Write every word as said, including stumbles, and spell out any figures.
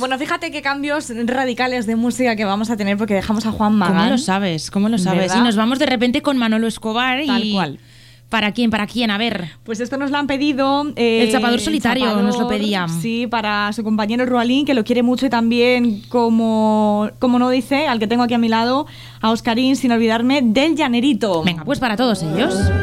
Bueno, fíjate qué cambios radicales de música que vamos a tener porque dejamos a Juan Magán. ¿Cómo lo sabes? ¿Cómo lo sabes? ¿Verdad? Y nos vamos de repente con Manolo Escobar y... Tal cual. ¿Para quién? ¿Para quién? A ver. Pues esto nos lo han pedido... Eh, el Chapador Solitario Chapador, nos lo pedían. Sí, para su compañero Rualín, que lo quiere mucho, y también, como, como no dice, al que tengo aquí a mi lado, a Oscarín, sin olvidarme del Llanerito. Venga, pues para todos ellos.